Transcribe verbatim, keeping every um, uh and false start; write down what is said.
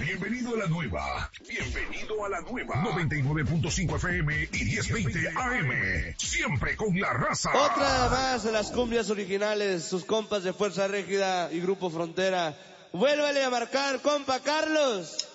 Bienvenido a la nueva. Bienvenido a la nueva. noventa y nueve punto cinco F M y diez veinte A M. Siempre con la raza. Otra más de las cumbias originales, sus compas de Fuerza Régida y Grupo Frontera. Vuélvale a marcar, compa Carlos.